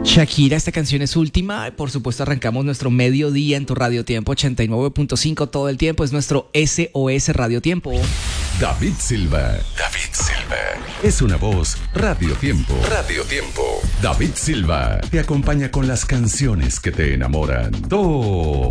Shakira, esta canción es última. Por supuesto, arrancamos nuestro mediodía en tu Radio Tiempo 89.5 todo el tiempo. Es nuestro SOS Radio Tiempo. David Silva. Es una voz Radio Tiempo. David Silva te acompaña con las canciones que te enamoran. Todo